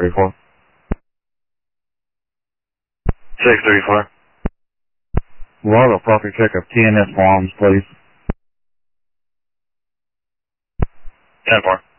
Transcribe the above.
634. 634. We'll have a proper check of TNS forms, please. 10-4.